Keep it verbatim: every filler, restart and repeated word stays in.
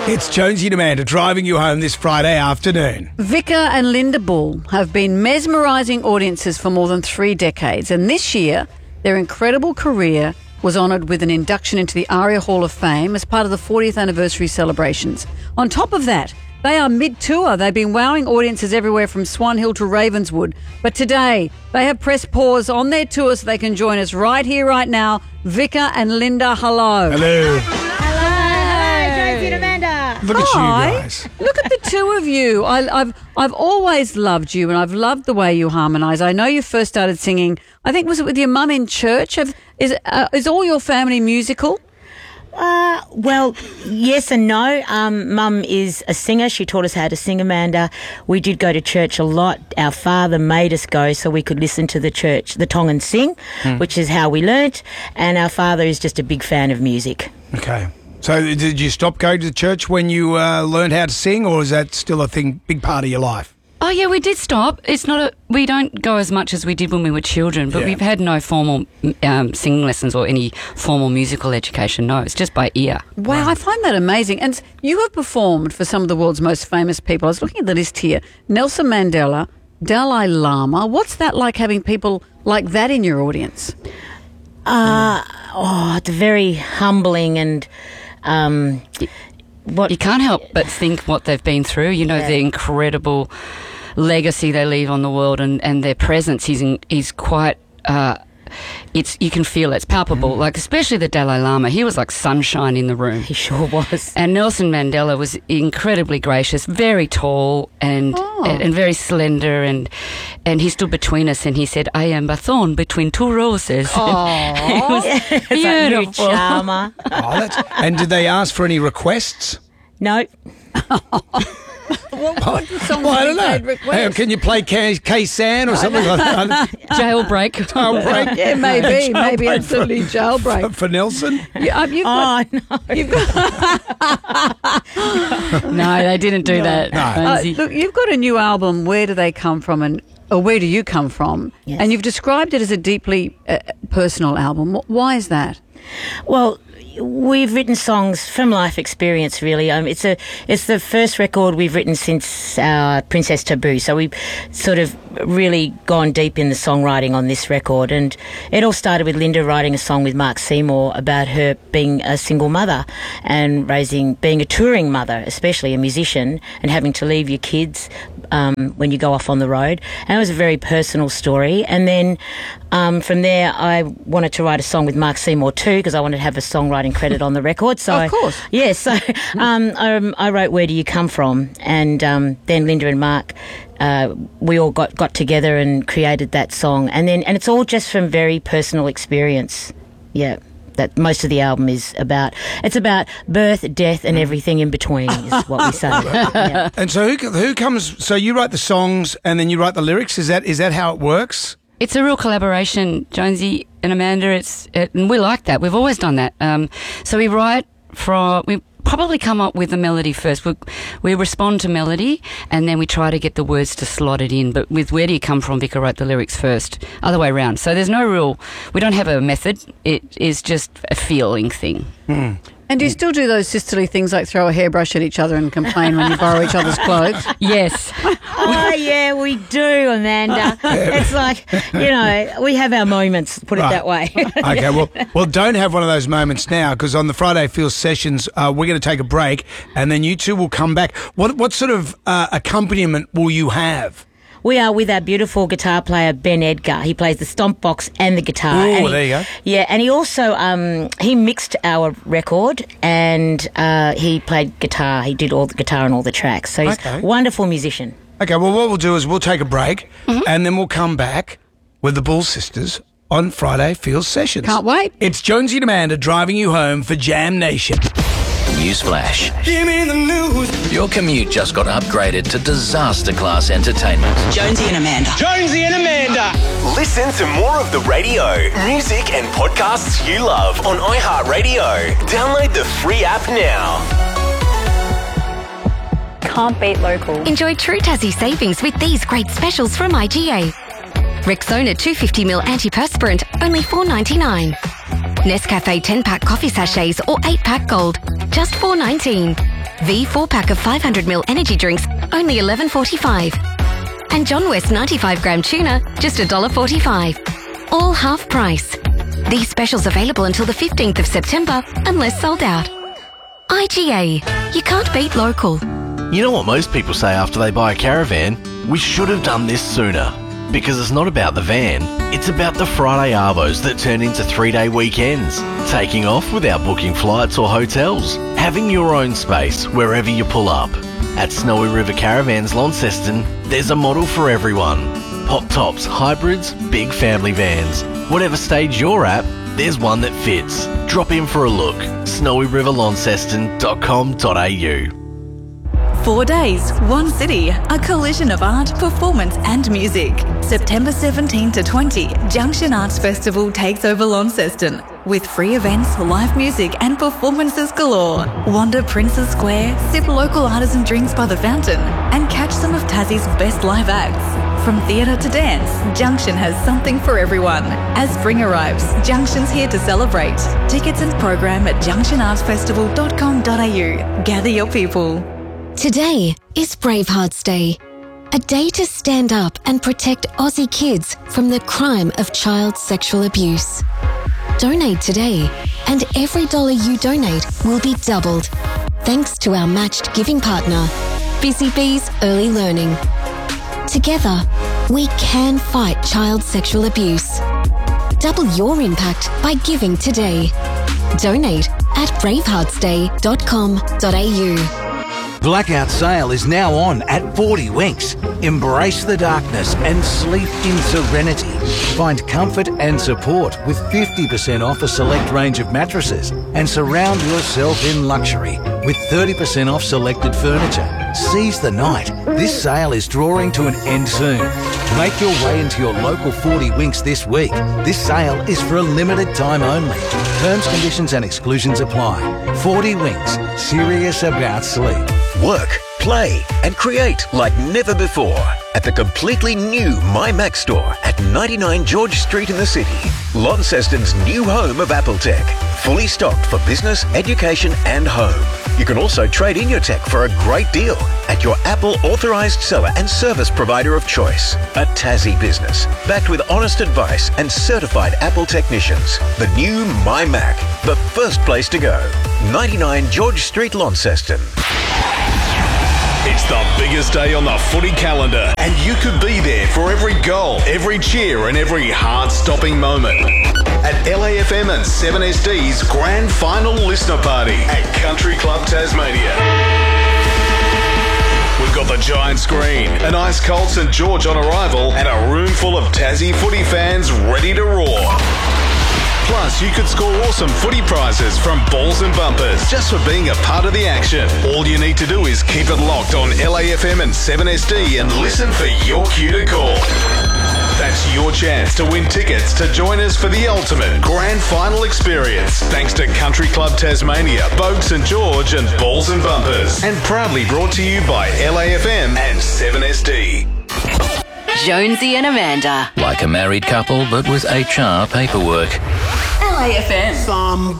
It's Jonesy and Amanda driving you home this Friday afternoon. Vicar and Linda Bull have been mesmerising audiences for more than three decades, and this year their incredible career was honoured with an induction into the ARIA Hall of Fame as part of the fortieth anniversary celebrations. On top of that, they are mid-tour. They've been wowing audiences everywhere from Swan Hill to Ravenswood. But today, they have pressed pause on their tour so they can join us right here, right now. Vicar and Linda, hello. Hello. Hello, Jonesy and Amanda. Look Hi. at you guys. Look at the two of you. I, I've I've always loved you, and I've loved the way you harmonise. I know you first started singing, I think, was it with your mum in church? Have, is, uh, is all your family musical? Uh, well, yes and no. Um, Mum is a singer. She taught us how to sing, Amanda. We did go to church a lot. Our father made us go so we could listen to the church, the Tongan sing, Hmm. which is how we learnt. And our father is just a big fan of music. Okay. So did you stop going to the church when you uh, learned how to sing, or is that still a thing, big part of your life? Oh, yeah, we did stop. It's not a. We don't go as much as we did when we were children, but Yeah. we've had no formal um, singing lessons or any formal musical education. No, it's just by ear. Wow, I find that amazing. And you have performed for some of the world's most famous people. I was looking at the list here. Nelson Mandela, Dalai Lama. What's that like, having people like that in your audience? Uh, oh, it's very humbling and... Um, what You can't help but think what they've been through. You know, Yeah. the incredible legacy they leave on the world, and, and their presence is in, is quite. Uh, it's you can feel it. It's palpable. Like especially the Dalai Lama, he was like sunshine in the room. He sure was. And Nelson Mandela was incredibly gracious, very tall and Oh. and, and very slender, and and he stood between us and he said, "I am a thorn between two roses." It was It's like you beautiful. charmer. Oh, that's, and did they ask for any requests? No. What, what song Well, I have don't you played know. request? Hey, can you play K- K-San or something like that? Jailbreak. Jailbreak? Yeah, maybe, maybe Jailbreak absolutely for, jailbreak. for Nelson? You, um, you've got, Oh, no. you've got, No, they didn't do that. No. uh, Lindsay. look, you've got a new album. Where do they come from, and or where do you come from? Yes. And you've described it as a deeply uh, personal album. Wh- Why is that? Well, we've written songs from life experience, really. Um, it's a it's the first record we've written since our Princess Taboo, so we've sort of really gone deep in the songwriting on this record. And it all started with Linda writing a song with Mark Seymour about her being a single mother and raising, being a touring mother, especially a musician, and having to leave your kids um, when you go off on the road. And it was a very personal story. And then um, from there, I wanted to write a song with Mark Seymour too, because I wanted to have a songwriting credit on the record. So Of course. yeah, so um, I, I wrote "Where Do You Come From," and um, then Linda and Mark, uh, we all got, got together and created that song, and then and it's all just from very personal experience. Yeah, that most of the album is about. It's about birth, death, and everything in between. Is what we say. Yeah. And so who who comes? So you write the songs and then you write the lyrics. Is that is that how it works? It's a real collaboration, Jonesy and Amanda. It's it, and we like that. We've always done that. Um, so we write from we probably come up with the melody first. We we respond to melody and then we try to get the words to slot it in. But with "Where Do You Come From," Vicar wrote the lyrics first, other way around. So there's no real. We don't have a method. It is just a feeling thing. And do you still do those sisterly things like throw a hairbrush at each other and complain when you borrow each other's clothes? Yes. Oh yeah, we do, Amanda. It's like, you know, we have our moments. Put it Right. that way. Okay, well, well, don't have one of those moments now, because on the Friday Feels sessions, uh, we're going to take a break, and then you two will come back. What what sort of uh, accompaniment will you have? We are with our beautiful guitar player, Ben Edgar. He plays the stomp box and the guitar. Ooh, and he- there you go. Yeah, and he also, um, he mixed our record and uh, he played guitar. He did all the guitar and all the tracks. So he's Okay. a wonderful musician. Okay, well, what we'll do is we'll take a break, and then we'll come back with the Bull Sisters on Friday Feels sessions. Can't wait. It's Jonesy and Amanda driving you home for Jam Nation. Newsflash. Give me the news. Your commute just got upgraded to disaster class entertainment. Jonesy and Amanda. Jonesy and Amanda. Listen to more of the radio, music and podcasts you love on iHeartRadio. Download the free app now. Can't beat local. Enjoy true Tassie savings with these great specials from I G A. Rexona two hundred fifty milliliter antiperspirant, only four dollars ninety-nine. Nescafe ten pack coffee sachets or eight pack gold, just four dollars nineteen. V four pack of five hundred milliliter energy drinks, only eleven forty-five. And John West ninety-five gram tuna, just one dollar forty-five. All half price. These specials available until the fifteenth of September, unless sold out. I G A. You can't beat local. You know what most people say after they buy a caravan? We should have done this sooner. Because it's not about the van, it's about the Friday arvos that turn into three-day weekends. Taking off without booking flights or hotels. Having your own space wherever you pull up. At Snowy River Caravans Launceston, there's a model for everyone. Pop tops, hybrids, big family vans. Whatever stage you're at, there's one that fits. Drop in for a look. snowy river launceston dot com dot a u. Four days, one city, a collision of art, performance and music. September seventeenth to twentieth, Junction Arts Festival takes over Launceston. With free events, live music and performances galore. Wander Princes Square, sip local artisan drinks by the fountain and catch some of Tassie's best live acts. From theatre to dance, Junction has something for everyone. As spring arrives, Junction's here to celebrate. Tickets and program at junction arts festival dot com dot a u. Gather your people. Today is Bravehearts Day, a day to stand up and protect Aussie kids from the crime of child sexual abuse. Donate today, and every dollar you donate will be doubled, thanks to our matched giving partner, Busy Bees Early Learning. Together, we can fight child sexual abuse. Double your impact by giving today. Donate at bravehearts day dot com dot a u. Blackout sale is now on at forty Winks. Embrace the darkness and sleep in serenity. Find comfort and support with fifty percent off a select range of mattresses and surround yourself in luxury with thirty percent off selected furniture. Seize the night. This sale is drawing to an end soon. Make your way into your local forty Winks this week. This sale is for a limited time only. Terms, conditions and exclusions apply. forty Winks. Serious about sleep. Work, play and create like never before at the completely new My Mac store at ninety-nine George Street in the city. Launceston's new home of Apple Tech. Fully stocked for business, education and home. You can also trade in your tech for a great deal at your Apple authorised seller and service provider of choice. A Tassie business, backed with honest advice and certified Apple technicians. The new My Mac, the first place to go. ninety-nine George Street, Launceston. It's the biggest day on the footy calendar, and you could be there for every goal, every cheer, and every heart-stopping moment. At L A F M and seven S D's Grand Final Listener Party at Country Club Tasmania. We've got the giant screen, an ice-cold St George on arrival, and a room full of Tassie footy fans ready to roar. Plus, you could score awesome footy prizes from Balls and Bumpers just for being a part of the action. All you need to do is keep it locked on L A F M and seven S D and listen for your cue to call. That's your chance to win tickets to join us for the ultimate grand final experience. Thanks to Country Club Tasmania, Bogue St George and Balls and Bumpers. And proudly brought to you by L A F M and seven S D. Jonesy and Amanda. Like a married couple, but with H R paperwork. L A F M. Some